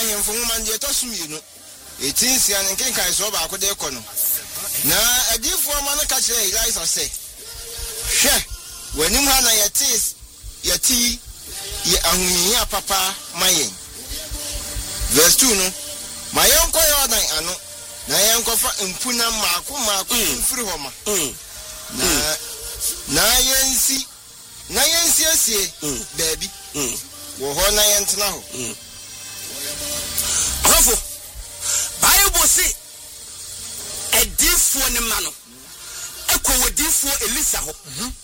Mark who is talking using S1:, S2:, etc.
S1: ahemfo nwoma de to sumienu etinsia ne kenkan so ba akode kɔ no na adifo ma no ka kyerɛ Elisa sɛ hwɛ wanim ha na yɛti ye ahunhia papa mayen verse 2 no mayenko Yordan ano na yenkofa mpuna maako mfiri hɔ ma na yensi asie baabi wo hɔ na yentena hɔ
S2: Ọfọ Bible say edifo ne ma no ekọ wodifo Elisa hɔ